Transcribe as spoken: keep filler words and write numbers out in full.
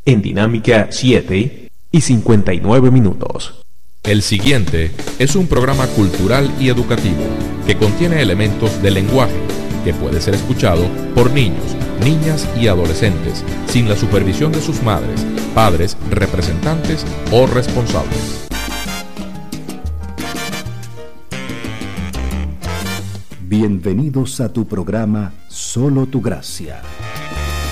en Dinámica siete y cincuenta y nueve minutos. El siguiente es un programa cultural y educativo que contiene elementos del lenguaje que puede ser escuchado por niños, niñas y adolescentes sin la supervisión de sus madres, padres, representantes o responsables. Bienvenidos a tu programa Solo tu Gracia.